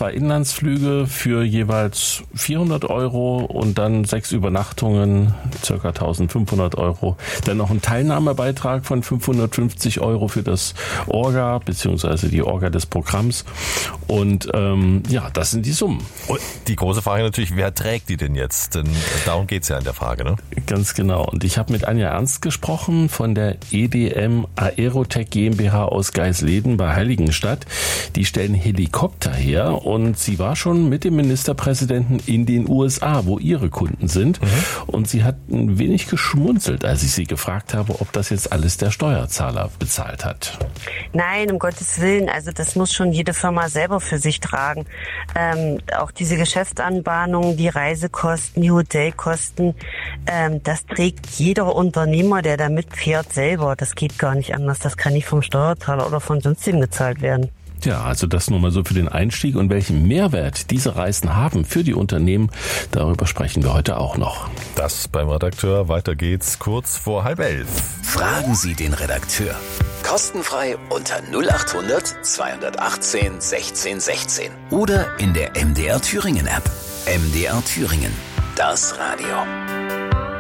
2 Inlandsflüge für jeweils 400 Euro und dann 6 Übernachtungen, ca. 1.500 Euro. Dann noch ein Teilnahmebeitrag von 550 Euro für das Orga, beziehungsweise die Orga des Programms. Und das sind die Summen. Und die große Frage natürlich, wer trägt die denn jetzt? Denn darum geht's ja in der Frage, ne? Ganz genau. Und ich habe mit Anja Ernst gesprochen von der EDM Aerotech GmbH aus Geisleden bei Heiligenstadt. Die stellen Helikopter her und sie war schon mit dem Ministerpräsidenten in den USA, wo ihre Kunden sind. Und sie hat ein wenig geschmunzelt, als ich sie gefragt habe, ob das jetzt alles der Steuerzahler bezahlt hat. Nein, um Gottes Willen. Also das muss schon jede Firma selber für sich tragen. Auch diese Geschäftsanbahnungen, die Reisekosten, die Hotelkosten, das trägt jeder Unternehmer, der da mitfährt, selber. Das geht gar nicht anders. Das kann nicht vom Steuerzahler oder von sonstigen gezahlt werden. Ja, also das nur mal so für den Einstieg. Und welchen Mehrwert diese Reisen haben für die Unternehmen, darüber sprechen wir heute auch noch. Das beim Redakteur. Weiter geht's kurz vor 10:30. Fragen Sie den Redakteur. Kostenfrei unter 0800 218 16 16 oder in der MDR Thüringen App. MDR Thüringen, das Radio.